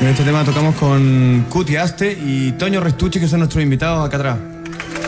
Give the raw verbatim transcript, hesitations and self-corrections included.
En este tema tocamos con Cuti Aste y Toño Restucci, que son nuestros invitados acá atrás.